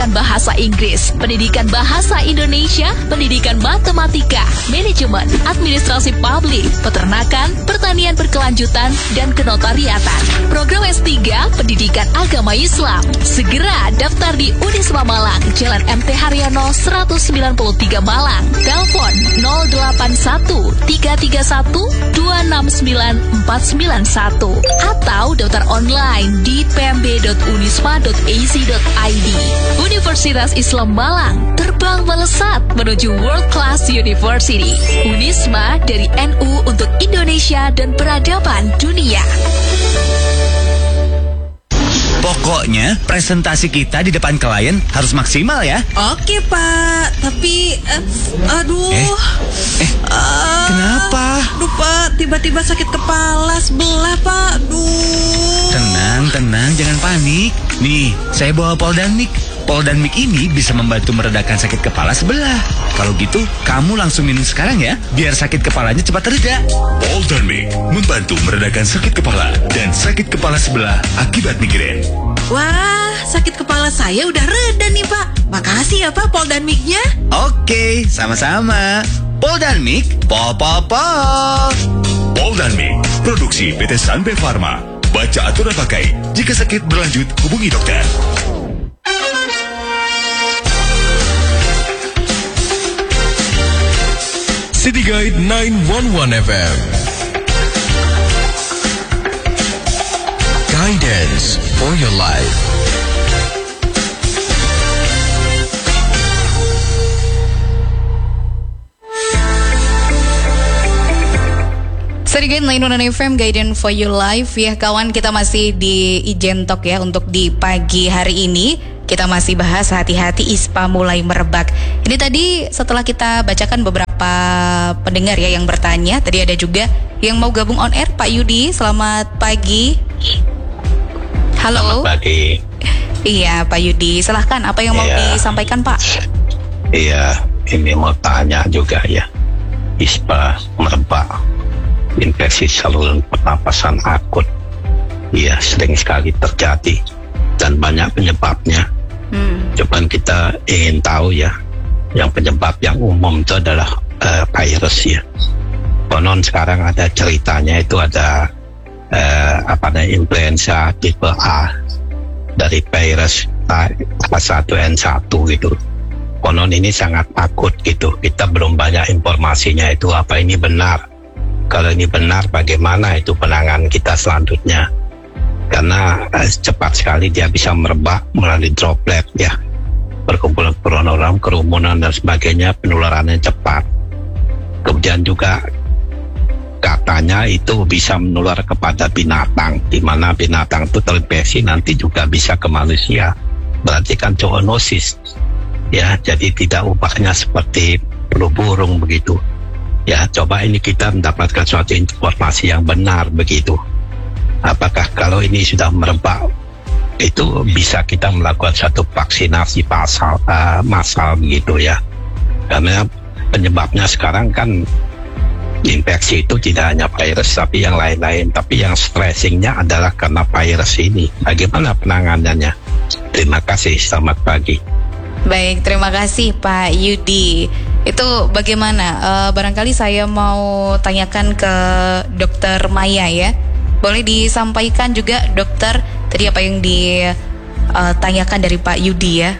pendidikan bahasa Inggris, pendidikan bahasa Indonesia, pendidikan matematika, manajemen, administrasi publik, peternakan, pertanian berkelanjutan, dan kenotariatan. Program S3, pendidikan agama Islam. Segera daftar di Unisma Malang, Jalan MT Haryono 193 Malang. Telepon 081 331 269 491 atau daftar online di pmb.unisma.ac.id. Universitas Islam Malang, terbang melesat menuju World Class University. Unisma dari NU untuk Indonesia dan peradaban dunia. Pokoknya presentasi kita di depan klien harus maksimal ya. Oke Pak, tapi Kenapa? Aduh Pak, tiba-tiba sakit kepala sebelah Pak. Aduh. Tenang, jangan panik. Nih, saya bawa Poldanmik. Poldanmik ini bisa membantu meredakan sakit kepala sebelah. Kalau gitu, kamu langsung minum sekarang ya, biar sakit kepalanya cepat reda. Poldanmik membantu meredakan sakit kepala dan sakit kepala sebelah akibat migrain. Wah, sakit kepala saya udah reda nih Pak. Makasih ya Pak Poldanmiknya. Oke, sama-sama. Poldanmik, pol. Poldanmik, produksi PT Sanbe Pharma. Baca aturan pakai. Jika sakit berlanjut, hubungi dokter. City Guide 911 FM. Guidance for your life. City Guide 911 FM, Guidance for your life. Ya kawan, kita masih di Ijen Talk ya untuk di pagi hari ini. Kita masih bahas hati-hati ISPA mulai merebak. Ini tadi setelah kita bacakan beberapa pendengar ya yang bertanya. Tadi ada juga yang mau gabung on air, Pak Yudi. Selamat pagi. Halo. Selamat pagi. Iya Pak Yudi, silahkan apa yang mau disampaikan Pak? Iya, ini mau tanya juga ya. ISPA merebak, infeksi saluran pernapasan akut. Iya, sering sekali terjadi dan banyak penyebabnya. Cuman kita ingin tahu ya, yang penyebab yang umum itu adalah virus ya. Konon sekarang ada ceritanya itu ada influenza tipe A dari virus H1N1 gitu. Konon ini sangat akut gitu. Kita belum banyak informasinya itu apa ini benar. Kalau ini benar, bagaimana itu penanganan kita selanjutnya? Karena cepat sekali dia bisa merebak melalui droplet ya, perkumpulan orang, kerumunan dan sebagainya, penularannya cepat. Kemudian juga katanya itu bisa menular kepada binatang, di mana binatang itu terinfeksi nanti juga bisa ke manusia. Berarti kan zoonosis ya, jadi tidak upahnya seperti flu burung begitu. Ya, coba ini kita mendapatkan suatu informasi yang benar begitu. Apakah kalau ini sudah merebak, itu bisa kita melakukan satu vaksinasi massal begitu ya. Karena penyebabnya sekarang kan infeksi itu tidak hanya virus tapi yang lain-lain. Tapi yang stressingnya adalah karena virus ini. Bagaimana penanganannya? Terima kasih, selamat pagi. Baik, terima kasih Pak Yudi. Itu bagaimana? Barangkali saya mau tanyakan ke Dokter Maya ya. Boleh disampaikan juga dokter tadi apa yang ditanyakan dari Pak Yudi ya.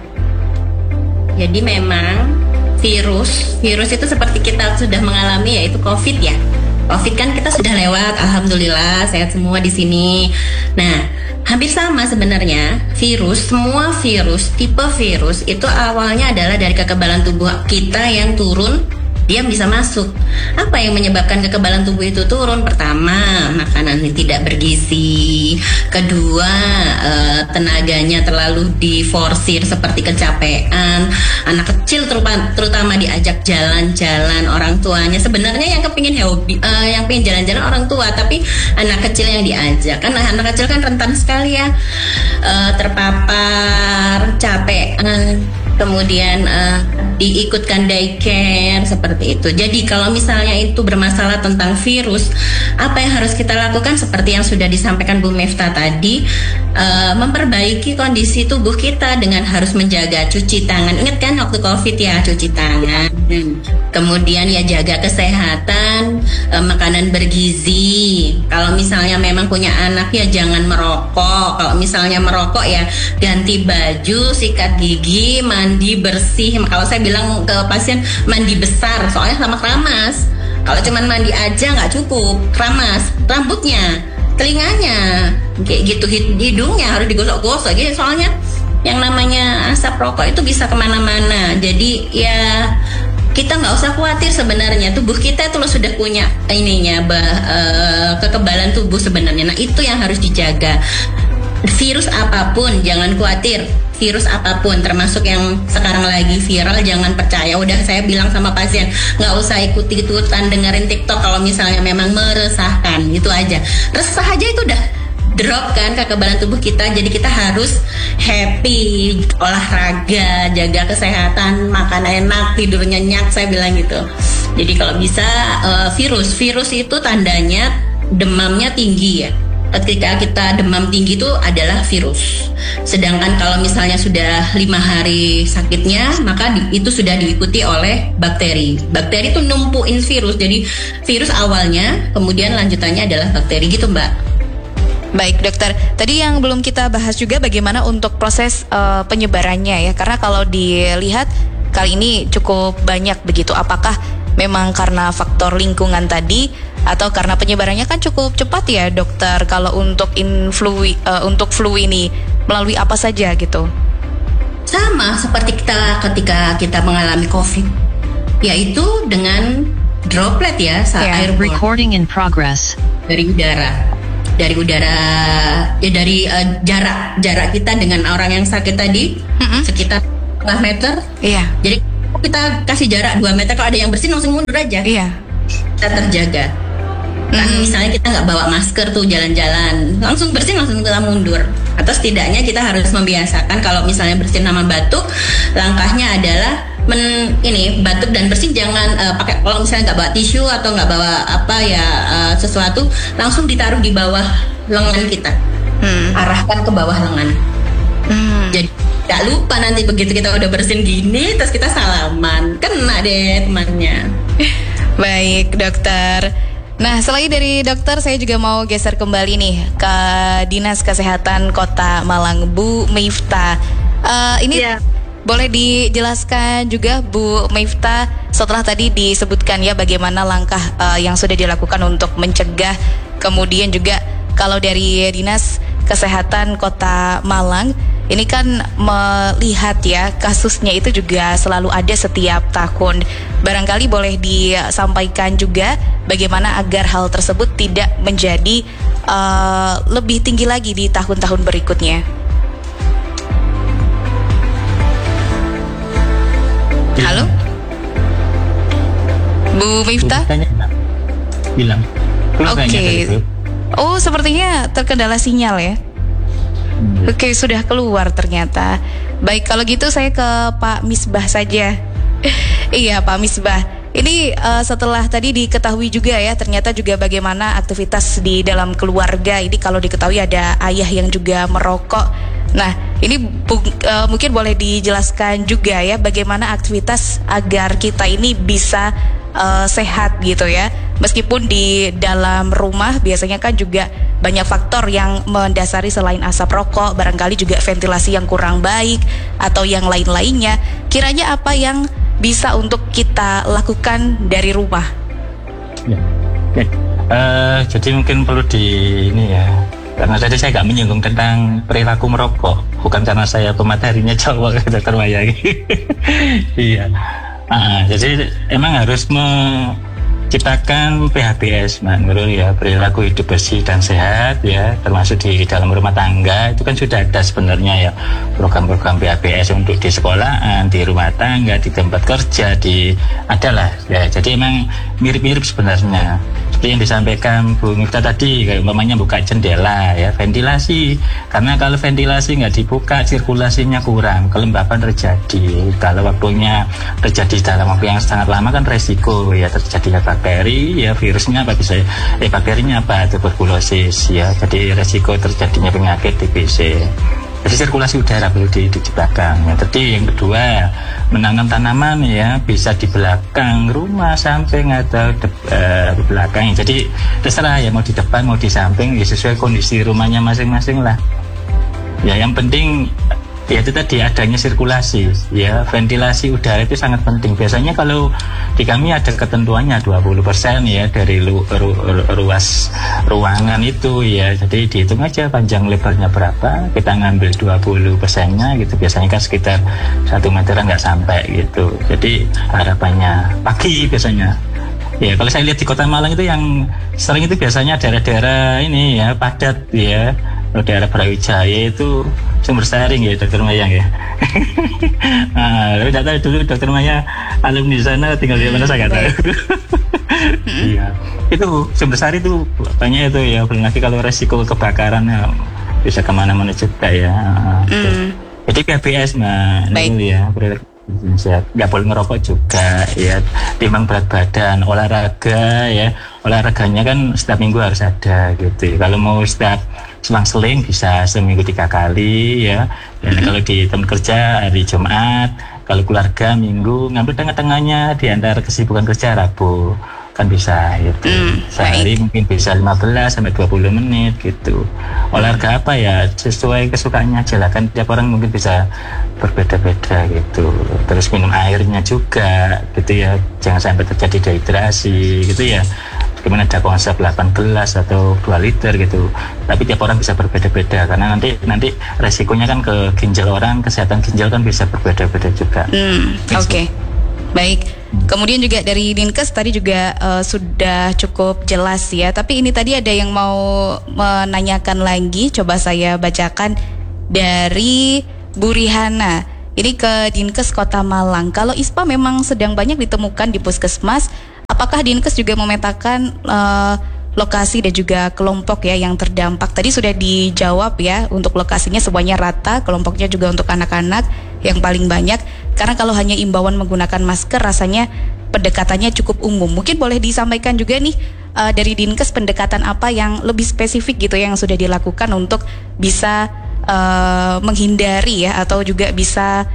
Jadi memang virus itu seperti kita sudah mengalami, yaitu COVID ya. COVID kan kita sudah lewat, alhamdulillah sehat semua di sini. Nah, hampir sama sebenarnya semua virus, tipe virus itu awalnya adalah dari kekebalan tubuh kita yang turun, dia bisa masuk. Apa yang menyebabkan kekebalan tubuh itu turun? Pertama, makanan yang tidak bergizi. Kedua, tenaganya terlalu diforsir seperti kecapean. Anak kecil terutama diajak jalan-jalan orang tuanya. Sebenarnya yang kepingin yang pengen jalan-jalan orang tua, tapi anak kecil yang diajak. Kan anak kecil kan rentan sekali ya terpapar, capean. kemudian diikutkan daycare seperti itu. Jadi kalau misalnya itu bermasalah tentang virus, apa yang harus kita lakukan seperti yang sudah disampaikan Bu Miftah tadi, memperbaiki kondisi tubuh kita dengan harus menjaga cuci tangan. Ingat kan waktu COVID ya, cuci tangan. Kemudian ya jaga kesehatan, makanan bergizi. Kalau misalnya memang punya anak ya jangan merokok. Kalau misalnya merokok ya ganti baju, sikat gigi, mandi bersih. Kalau saya bilang ke pasien mandi besar, soalnya sama keramas. Kalau cuman mandi aja nggak cukup, keramas rambutnya, telinganya, kayak gitu, hidungnya harus digosok-gosok. Gitu. Soalnya yang namanya asap rokok itu bisa kemana-mana. Jadi ya kita nggak usah khawatir sebenarnya, tubuh kita itu sudah punya kekebalan tubuh sebenarnya. Nah itu yang harus dijaga. Virus apapun jangan khawatir. Virus apapun termasuk yang sekarang lagi viral jangan percaya. Udah saya bilang sama pasien nggak usah ikutan dengerin TikTok kalau misalnya memang meresahkan, gitu aja. Resah aja itu udah drop kan kekebalan tubuh kita. Jadi kita harus happy, olahraga, jaga kesehatan, makan enak, tidur nyenyak, saya bilang gitu. Jadi kalau bisa virus itu tandanya demamnya tinggi ya. Ketika kita demam tinggi itu adalah virus. Sedangkan kalau misalnya sudah 5 hari sakitnya, maka itu sudah diikuti oleh bakteri. Bakteri itu numpuin virus. Jadi virus awalnya, kemudian lanjutannya adalah bakteri gitu Mbak. Baik dokter, tadi yang belum kita bahas juga bagaimana untuk proses penyebarannya ya. Karena kalau dilihat kali ini cukup banyak begitu. Apakah memang karena faktor lingkungan tadi atau karena penyebarannya kan cukup cepat ya dokter? Kalau untuk flu ini melalui apa saja gitu? Sama seperti ketika kita mengalami COVID, yaitu dengan droplet ya, airborne. Recording in progress. Dari udara ya, dari jarak kita dengan orang yang sakit tadi sekitar 2 meter. Iya. Jadi kita kasih jarak 2 meter, kalau ada yang bersin langsung mundur aja. Iya. Kita terjaga. Kan misalnya kita nggak bawa masker tuh jalan-jalan, langsung bersin langsung kita mundur. Atau setidaknya kita harus membiasakan kalau misalnya bersin sama batuk, langkahnya adalah batuk dan bersin jangan pakai, kalau misalnya nggak bawa tisu atau nggak bawa sesuatu, langsung ditaruh di bawah lengan kita, arahkan ke bawah lengan. Jadi nggak lupa nanti begitu kita udah bersin gini, terus kita salaman, kena deh temannya. Baik dokter. Nah selain dari dokter, saya juga mau geser kembali nih ke Dinas Kesehatan Kota Malang, Bu Miftah. Boleh dijelaskan juga Bu Miftah, setelah tadi disebutkan ya bagaimana langkah yang sudah dilakukan untuk mencegah, kemudian juga kalau dari Dinas Kesehatan Kota Malang ini kan melihat ya kasusnya itu juga selalu ada setiap tahun. Barangkali boleh disampaikan juga bagaimana agar hal tersebut tidak menjadi lebih tinggi lagi di tahun-tahun berikutnya. Halo, Bu Miftah. Bilang. Oke. Oh, sepertinya terkendala sinyal ya. Oke, sudah keluar ternyata. Baik, kalau gitu saya ke Pak Misbah saja. Iya, Pak Misbah. Ini setelah tadi diketahui juga ya, ternyata juga bagaimana aktivitas di dalam keluarga. Ini kalau diketahui ada ayah yang juga merokok. Nah, ini mungkin boleh dijelaskan juga ya bagaimana aktivitas agar kita ini bisa sehat gitu ya. Meskipun di dalam rumah biasanya kan juga banyak faktor yang mendasari selain asap rokok, barangkali juga ventilasi yang kurang baik atau yang lain-lainnya. Kiranya apa yang bisa untuk kita lakukan dari rumah? Ya, oke. Jadi mungkin perlu karena tadi saya nggak menyinggung tentang perilaku merokok, bukan karena saya pematerinya cowok Dr. Maya. Iya. Jadi emang harus menciptakan PHBS, menurut ya, perilaku hidup bersih dan sehat ya, termasuk di dalam rumah tangga itu kan sudah ada sebenarnya ya program-program PHBS untuk di sekolahan, di rumah tangga, di tempat kerja, adalah ya. Jadi emang mirip-mirip sebenarnya. seperti yang disampaikan Bu Miftah tadi, kayak umpamanya buka jendela ya, ventilasi. Karena kalau ventilasi nggak dibuka, sirkulasinya kurang, kelembapan terjadi. Kalau waktunya terjadi dalam waktu yang sangat lama kan resiko ya terjadinya bakteri, ya virusnya apa bisa, bakterinya apa, tuberkulosis ya. Jadi resiko terjadinya penyakit TBC. Jadi sirkulasi udara perlu di belakang. Ya. Tadi yang kedua, menanam tanaman ya bisa di belakang rumah, samping atau di belakang. Jadi terserah ya, mau di depan mau di samping, ya sesuai kondisi rumahnya masing-masing lah. Ya yang penting ya itu tadi adanya sirkulasi ya, ventilasi udara itu sangat penting. Biasanya kalau di kami ada ketentuannya 20% ya dari ruas ruangan itu ya, jadi dihitung aja panjang lebarnya berapa, kita ngambil 20%-nya gitu, biasanya kan sekitar 1 meteran nggak sampai gitu. Jadi harapannya pagi biasanya. Ya kalau saya lihat di Kota Malang itu yang sering itu biasanya daerah-daerah ini ya padat ya, daerah Brawijaya itu Sumbersari ya Dokter Maya ya. Nah, tapi tidak tahu dulu Dokter Maya alumni di sana tinggal di mana saya nggak tahu. Iya, itu Sumbersari itu banyak itu ya, belum lagi kalau resiko kebakarannya bisa kemana-mana juga ya. Jadi KBS itu ya, nggak boleh ngerokok juga ya, timbang berat badan, olahraga ya, olahraganya kan setiap minggu harus ada gitu. Kalau mau setiap selang-seling bisa seminggu 3 kali ya. Dan kalau di tempat kerja hari Jumat, kalau keluarga Minggu, ngambil tengah-tengahnya di antara kesibukan kerja Rabu kan bisa gitu. Sehari mungkin bisa 15 sampai 20 menit gitu. Olahraga apa ya sesuai kesukaannya aja lah, kan tiap orang mungkin bisa berbeda-beda gitu. Terus minum airnya juga gitu ya, jangan sampai terjadi dehidrasi gitu ya. Gimana ada konsep 18 atau 2 liter gitu, tapi tiap orang bisa berbeda-beda karena nanti resikonya kan ke ginjal orang, kesehatan ginjal kan bisa berbeda-beda juga. Oke. Baik, kemudian juga dari Dinkes tadi juga sudah cukup jelas ya, tapi ini tadi ada yang mau menanyakan lagi, coba saya bacakan dari Bu Rihana. Ini ke Dinkes Kota Malang, kalau ISPA memang sedang banyak ditemukan di puskesmas, apakah Dinkes juga memetakan lokasi dan juga kelompok ya yang terdampak? Tadi sudah dijawab ya, untuk lokasinya semuanya rata, kelompoknya juga untuk anak-anak yang paling banyak. Karena kalau hanya imbauan menggunakan masker rasanya pendekatannya cukup umum. Mungkin boleh disampaikan juga nih dari Dinkes pendekatan apa yang lebih spesifik gitu yang sudah dilakukan untuk bisa menghindari ya, atau juga bisa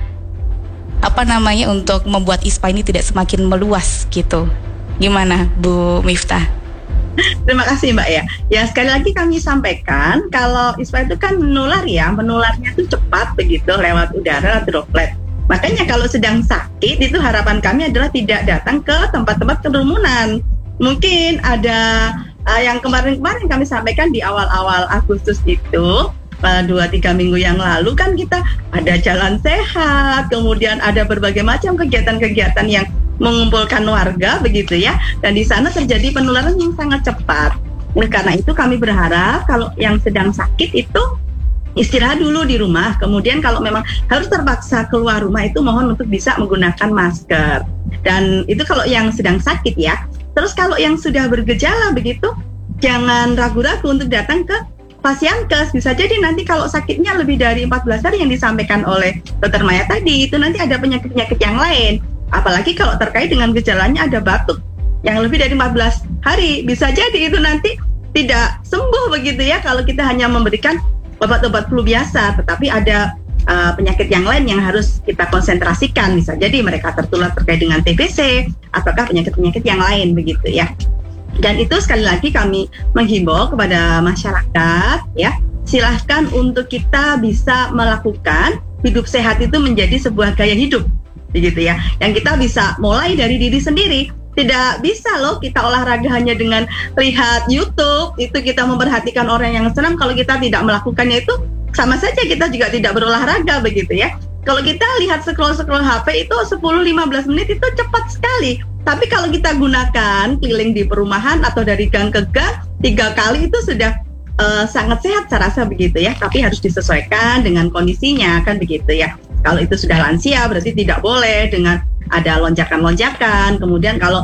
untuk membuat ISPA ini tidak semakin meluas gitu. Gimana Bu Miftah? Terima kasih Mbak ya. Ya sekali lagi kami sampaikan kalau ISPA itu kan menular ya, menularnya itu cepat begitu lewat udara, droplet. Makanya kalau sedang sakit itu harapan kami adalah tidak datang ke tempat-tempat kerumunan. Mungkin ada yang kemarin-kemarin kami sampaikan di awal-awal Agustus itu 2-3 minggu yang lalu kan kita ada jalan sehat, kemudian ada berbagai macam kegiatan-kegiatan yang mengumpulkan warga begitu ya, dan di sana terjadi penularan yang sangat cepat. Nah, karena itu kami berharap kalau yang sedang sakit itu istirahat dulu di rumah, kemudian kalau memang harus terpaksa keluar rumah itu mohon untuk bisa menggunakan masker. Dan itu kalau yang sedang sakit ya. Terus kalau yang sudah bergejala begitu, jangan ragu-ragu untuk datang ke Pasienkes. Bisa jadi nanti kalau sakitnya lebih dari 14 hari yang disampaikan oleh Dr. Maya tadi, itu nanti ada penyakit-penyakit yang lain. Apalagi kalau terkait dengan gejalanya ada batuk yang lebih dari 14 hari, bisa jadi itu nanti tidak sembuh begitu ya kalau kita hanya memberikan obat-obat flu biasa, tetapi ada penyakit yang lain yang harus kita konsentrasikan. Bisa jadi mereka tertular terkait dengan TBC ataukah penyakit-penyakit yang lain begitu ya. Dan itu sekali lagi kami menghimbau kepada masyarakat ya, silahkan untuk kita bisa melakukan hidup sehat itu menjadi sebuah gaya hidup begitu ya, yang kita bisa mulai dari diri sendiri. Tidak bisa loh kita olahraga hanya dengan lihat YouTube, itu kita memperhatikan orang yang senam. Kalau kita tidak melakukannya itu sama saja kita juga tidak berolahraga begitu ya. Kalau kita lihat scroll HP itu 10-15 menit itu cepat sekali. Tapi kalau kita gunakan keliling di perumahan atau dari gang ke gang 3 kali itu sudah sangat sehat saya rasa begitu ya. Tapi harus disesuaikan dengan kondisinya kan begitu ya. Kalau itu sudah lansia berarti tidak boleh dengan ada lonjakan-lonjakan. Kemudian kalau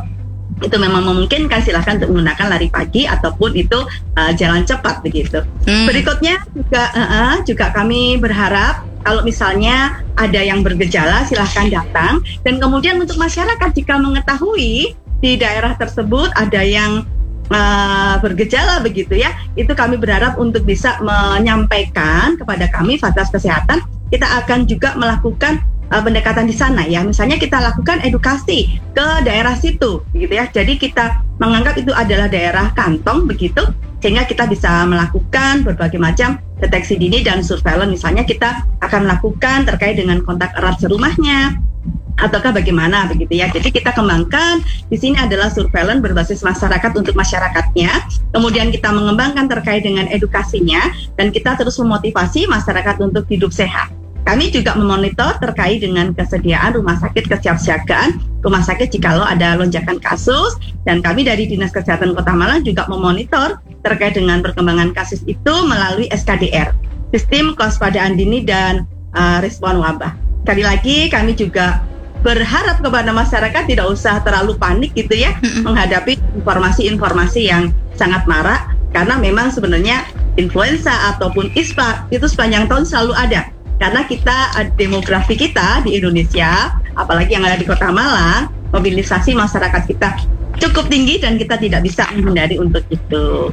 itu memang memungkinkan, silahkan untuk menggunakan lari pagi ataupun itu jalan cepat begitu. Berikutnya juga kami berharap kalau misalnya ada yang bergejala silahkan datang, dan kemudian untuk masyarakat jika mengetahui di daerah tersebut ada yang bergejala begitu ya, itu kami berharap untuk bisa menyampaikan kepada kami fasilitas kesehatan. Kita akan juga melakukan pendekatan di sana ya, misalnya kita lakukan edukasi ke daerah situ gitu ya. Jadi kita menganggap itu adalah daerah kantong begitu, sehingga kita bisa melakukan berbagai macam deteksi dini dan surveillance. Misalnya kita akan melakukan terkait dengan kontak erat serumahnya ataukah bagaimana begitu ya. Jadi kita kembangkan di sini adalah surveillance berbasis masyarakat untuk masyarakatnya. Kemudian kita mengembangkan terkait dengan edukasinya, dan kita terus memotivasi masyarakat untuk hidup sehat. Kami juga memonitor terkait dengan kesediaan rumah sakit, kesiapsiagaan rumah sakit jikalau ada lonjakan kasus, dan kami dari Dinas Kesehatan Kota Malang juga memonitor terkait dengan perkembangan kasus itu melalui SKDR, Sistem Kewaspadaan Dini dan Respon Wabah. Sekali lagi kami juga berharap kepada masyarakat tidak usah terlalu panik gitu ya menghadapi informasi-informasi yang sangat marak, karena memang sebenarnya influenza ataupun ISPA itu sepanjang tahun selalu ada. Karena kita, demografi kita di Indonesia, apalagi yang ada di Kota Malang, mobilisasi masyarakat kita cukup tinggi dan kita tidak bisa menghindari untuk itu.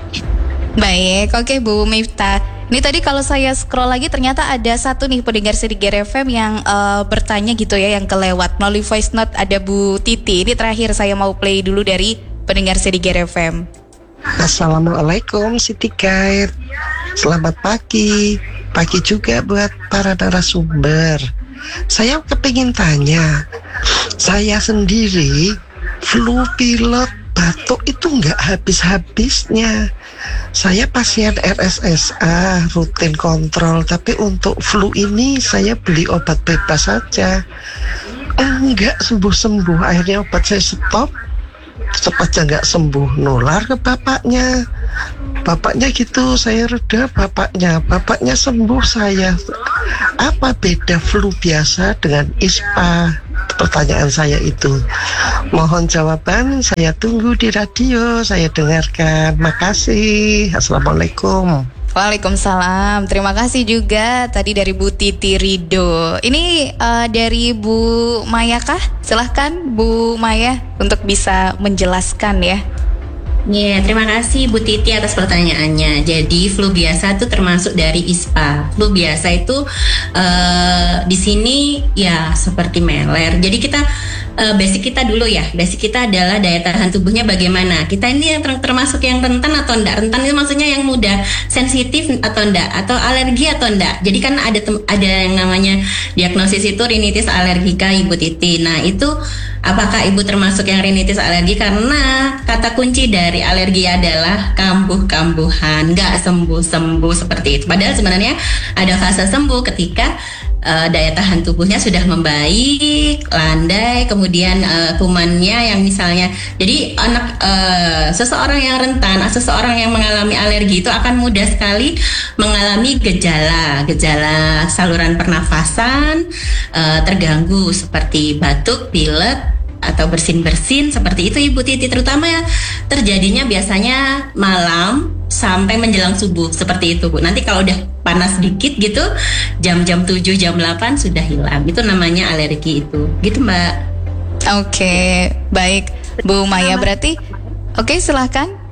Baik, oke Bu Miftah. Ini tadi kalau saya scroll lagi ternyata ada satu nih pendengar Sidiger FM yang bertanya gitu ya, yang kelewat melalui voice note. Ada Bu Titi. Ini terakhir saya mau play dulu dari pendengar Sidiger FM. Assalamualaikum Siti Guide. Selamat pagi. Pagi juga buat para narasumber. Saya kepingin tanya, saya sendiri flu pilek batuk itu nggak habis-habisnya. Saya pasien RSSA, rutin kontrol, tapi untuk flu ini saya beli obat bebas saja. Enggak sembuh-sembuh, akhirnya obat saya stop. Cepatnya nggak sembuh, nular ke bapaknya. Bapaknya gitu, saya reda, bapaknya sembuh, saya. Apa beda flu biasa dengan ISPA? Pertanyaan saya itu. Mohon jawaban, saya tunggu di radio, saya dengarkan. Makasih. Assalamualaikum. Waalaikumsalam. Terima kasih juga tadi dari Bu Titi Rido. Ini dari Bu Maya kah? Silahkan Bu Maya untuk bisa menjelaskan ya. Ya, terima kasih Bu Titi atas pertanyaannya. Jadi flu biasa itu termasuk dari ISPA. Flu biasa itu di sini ya seperti meler. Jadi kita basic kita dulu ya. Basic kita adalah daya tahan tubuhnya bagaimana. Kita ini yang termasuk yang rentan atau enggak? Rentan itu maksudnya yang mudah sensitif atau enggak, atau alergi atau enggak. Jadi kan ada yang namanya diagnosis itu rinitis alergika Ibu Titi. Nah, itu apakah Ibu termasuk yang rinitis alergi? Karena kata kunci dari alergi adalah kambuh-kambuhan, nggak sembuh-sembuh seperti itu. Padahal sebenarnya ada fase sembuh ketika daya tahan tubuhnya sudah membaik, landai, kemudian kumannya yang misalnya, jadi seseorang yang rentan, seseorang yang mengalami alergi itu akan mudah sekali mengalami gejala saluran pernafasan terganggu seperti batuk, pilek, atau bersin-bersin seperti itu Ibu Titi. Terutama ya terjadinya biasanya malam sampai menjelang subuh seperti itu Bu. Nanti kalau udah panas dikit gitu jam-jam 7, jam 8 sudah hilang. Itu namanya alergi itu. Gitu Mbak. Oke, baik Bu Maya berarti. Oke, silahkan.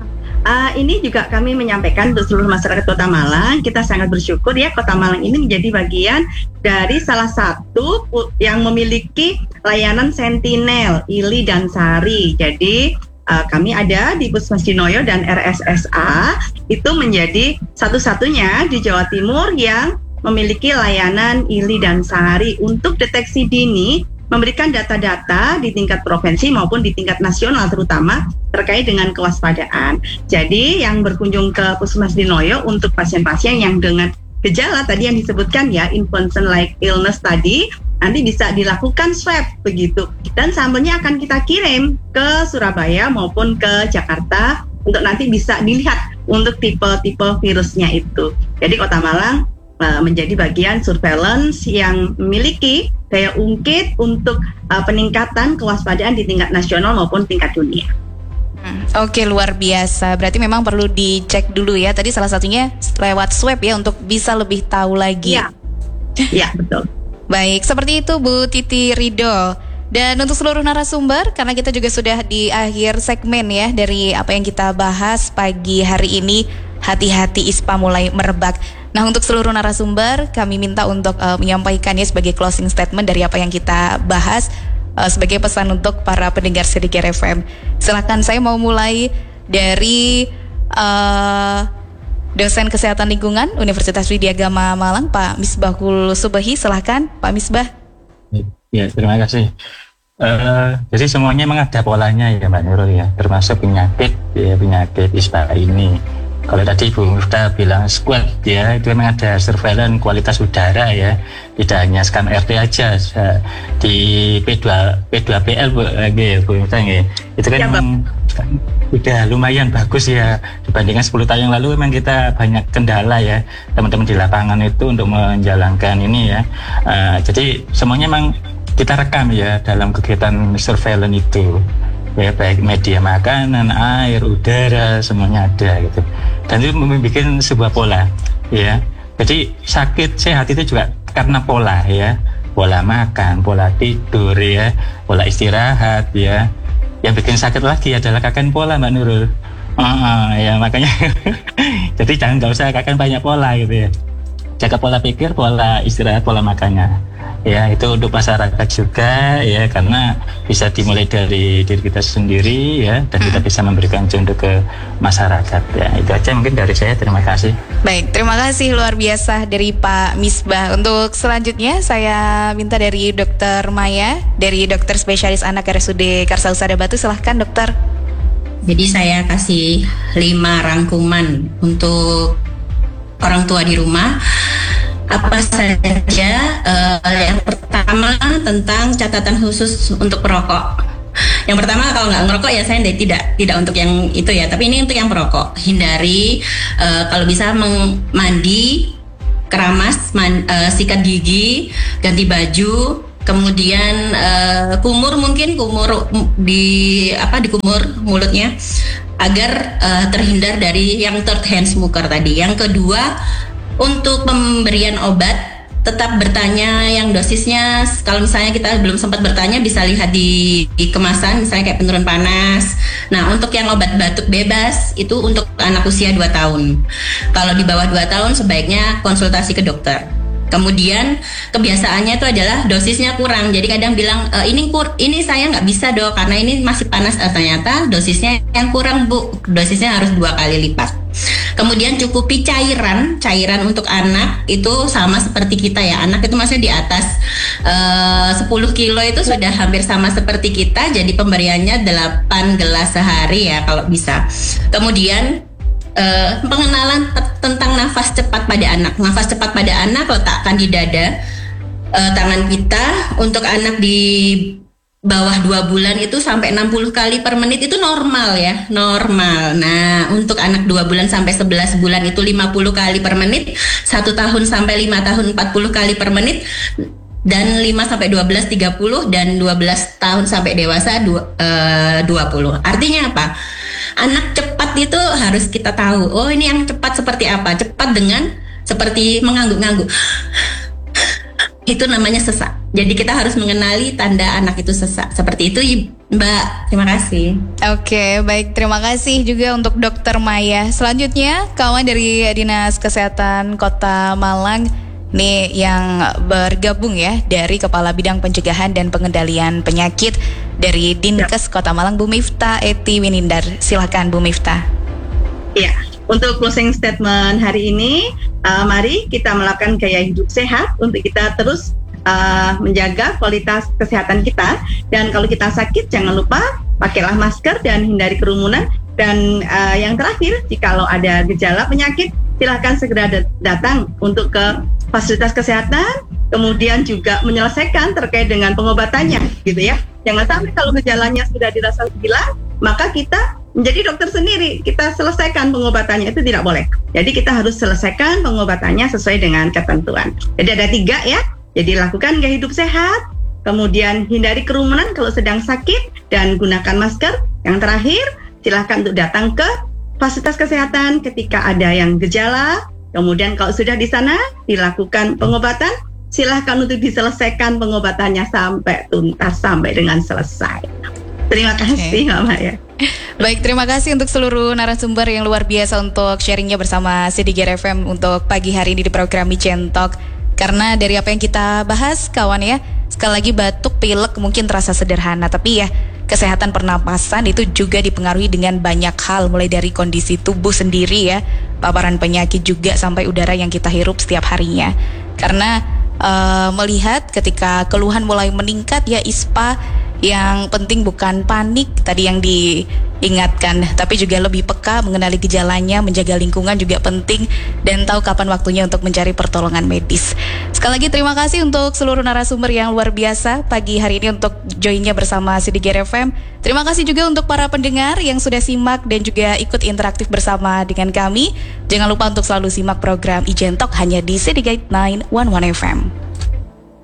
Ini juga kami menyampaikan untuk seluruh masyarakat Kota Malang. Kita sangat bersyukur ya, Kota Malang ini menjadi bagian dari salah satu yang memiliki layanan Sentinel, Ili dan Sari. Jadi kami ada di Puskesmas Dinoyo dan RSSA itu menjadi satu-satunya di Jawa Timur yang memiliki layanan Ili dan Sari untuk deteksi dini, memberikan data-data di tingkat provinsi maupun di tingkat nasional terutama terkait dengan kewaspadaan. Jadi yang berkunjung ke Puskesmas Dinoyo untuk pasien-pasien yang dengan gejala tadi yang disebutkan ya, infection like illness tadi, nanti bisa dilakukan swab begitu. Dan sampelnya akan kita kirim ke Surabaya maupun ke Jakarta untuk nanti bisa dilihat untuk tipe-tipe virusnya itu. Jadi Kota Malang menjadi bagian surveillance yang memiliki daya ungkit untuk peningkatan kewaspadaan di tingkat nasional maupun tingkat dunia. Oke, luar biasa. Berarti memang perlu dicek dulu ya. Tadi salah satunya lewat swab ya untuk bisa lebih tahu lagi. Ya, betul. Baik, seperti itu Bu Titi Ridho. Dan untuk seluruh narasumber, karena kita juga sudah di akhir segmen ya dari apa yang kita bahas pagi hari ini, hati-hati ISPA mulai merebak. Nah, untuk seluruh narasumber kami minta untuk menyampaikan ya sebagai closing statement dari apa yang kita bahas, sebagai pesan untuk para pendengar Sedikir FM. Silakan, saya mau mulai dari dosen kesehatan lingkungan Universitas Widya Gama Malang, Pak Misbahul Subahi. Silakan Pak Misbah. Ya, terima kasih. Jadi semuanya memang ada polanya ya Mbak Nurul ya, termasuk penyakit ISPA ini. Kalau tadi Bu Miftah bilang squad ya, itu memang ada surveillance kualitas udara ya, tidak hanya scan RT aja di P2PL Bu Miftah ya. Itu kan memang udah lumayan bagus ya dibandingkan 10 tahun yang lalu. Memang kita banyak kendala ya teman-teman di lapangan itu untuk menjalankan ini ya. Jadi semuanya memang kita rekam ya dalam kegiatan surveillance itu ya, baik media makanan, air, udara, semuanya ada gitu. Dan itu membuat sebuah pola ya. Jadi sakit sehat itu juga karena pola ya, pola makan, pola tidur ya, pola istirahat ya. Yang bikin sakit lagi adalah kakek pola Mbak Nurul. Ya makanya jadi nggak usah kakek banyak pola gitu ya. Jaga pola pikir, pola istirahat, pola makannya. Ya, itu untuk masyarakat juga ya, karena bisa dimulai dari diri kita sendiri ya, dan kita bisa memberikan contoh ke masyarakat ya. Itu aja mungkin dari saya, terima kasih. Baik, terima kasih luar biasa dari Pak Misbah. Untuk selanjutnya saya minta dari Dr. Maya, dari dokter spesialis anak RSUD Karsausada Batu. Silahkan dokter. Jadi saya kasih 5 rangkuman untuk orang tua di rumah. Apa saja? Yang pertama tentang catatan khusus untuk perokok. Yang pertama, kalau nggak ngerokok ya saya tidak untuk yang itu ya, tapi ini untuk yang perokok. Hindari kalau bisa mandi, keramas, sikat gigi, ganti baju, kemudian kumur dikumur mulutnya agar terhindar dari yang third hand smoker tadi. Yang kedua, untuk pemberian obat tetap bertanya yang dosisnya. Kalau misalnya kita belum sempat bertanya, bisa lihat di kemasan, misalnya kayak penurun panas. Nah, untuk yang obat batuk bebas itu untuk anak usia 2 tahun. Kalau di bawah 2 tahun sebaiknya konsultasi ke dokter. Kemudian kebiasaannya itu adalah dosisnya kurang. Jadi kadang bilang ini saya nggak bisa dok karena ini masih panas. Ternyata dosisnya yang kurang Bu. Dosisnya harus 2 kali lipat. Kemudian cukupi cairan untuk anak itu sama seperti kita ya. Anak itu masih di atas 10 kilo itu sudah hampir sama seperti kita. Jadi pemberiannya 8 gelas sehari ya kalau bisa. Kemudian pengenalan tentang nafas cepat pada anak. Nafas cepat pada anak letakkan di dada tangan kita. Untuk anak di bawah 2 bulan itu sampai 60 kali per menit itu normal ya, normal. Nah, untuk anak 2 bulan sampai 11 bulan itu 50 kali per menit, 1 tahun sampai 5 tahun 40 kali per menit, dan 5 sampai 12 30, dan 12 tahun sampai dewasa 20. Artinya apa? Anak cepat itu harus kita tahu. Oh, ini yang cepat seperti apa? Cepat dengan seperti mengangguk-ngangguk. Itu namanya sesak. Jadi kita harus mengenali tanda anak itu sesak. Seperti itu Mbak. Terima kasih. Oke, baik. Terima kasih juga untuk Dr. Maya. Selanjutnya kawan dari Dinas Kesehatan Kota Malang nih yang bergabung ya dari Kepala Bidang Pencegahan dan Pengendalian Penyakit dari Dinkes Kota Malang, Bu Miftah Eti Winindar. Silakan Bu Miftah. Iya, untuk closing statement hari ini, mari kita melakukan gaya hidup sehat untuk kita terus menjaga kualitas kesehatan kita. Dan kalau kita sakit, jangan lupa pakailah masker dan hindari kerumunan. Dan yang terakhir, jikalau ada gejala penyakit, silahkan segera datang untuk ke fasilitas kesehatan, kemudian juga menyelesaikan terkait dengan pengobatannya, gitu ya. Jangan sampai kalau gejalanya sudah dirasa hilang, maka kita menjadi dokter sendiri, kita selesaikan pengobatannya, itu tidak boleh. Jadi kita harus selesaikan pengobatannya sesuai dengan ketentuan. Jadi ada 3 ya, Jadi lakukan gaya hidup sehat, kemudian hindari kerumunan kalau sedang sakit, dan gunakan masker. Yang terakhir, silahkan untuk datang ke fasilitas kesehatan ketika ada yang gejala. Kemudian kalau sudah di sana dilakukan pengobatan, silahkan untuk diselesaikan pengobatannya sampai tuntas, sampai dengan selesai. Terima kasih Mama ya. Baik, terima kasih untuk seluruh narasumber yang luar biasa untuk sharingnya bersama Sidiger FM untuk pagi hari ini di program Ijentok. Karena dari apa yang kita bahas kawan ya, sekali lagi batuk, pilek mungkin terasa sederhana, tapi ya kesehatan pernapasan itu juga dipengaruhi dengan banyak hal, mulai dari kondisi tubuh sendiri ya, paparan penyakit juga sampai udara yang kita hirup setiap harinya. Karena melihat ketika keluhan mulai meningkat ya ISPA, yang penting bukan panik tadi yang diingatkan, tapi juga lebih peka mengenali gejalanya, menjaga lingkungan juga penting, dan tahu kapan waktunya untuk mencari pertolongan medis. Sekali lagi terima kasih untuk seluruh narasumber yang luar biasa pagi hari ini untuk joinnya bersama Sidiger FM. Terima kasih juga untuk para pendengar yang sudah simak dan juga ikut interaktif bersama dengan kami. Jangan lupa untuk selalu simak program Ijentok hanya di Sidiger 911 FM.